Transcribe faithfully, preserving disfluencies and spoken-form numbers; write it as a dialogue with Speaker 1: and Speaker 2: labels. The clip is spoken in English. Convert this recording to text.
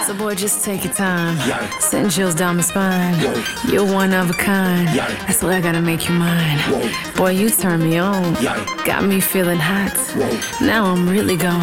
Speaker 1: So boy, just take your time. Sending chills down my spine. You're one of a kind. That's why I gotta make you mine. Boy, you turn me on. Got me feeling hot. Now I'm really gone.